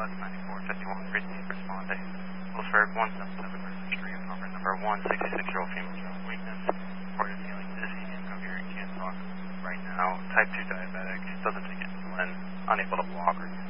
9451, receive, responding. Pulse for 177 Griffin Street, number 166-year-old female stroke weakness. Reported feeling dizzy, incoherent, can't talk right now. Type 2 diabetic, doesn't take insulin, unable to walk or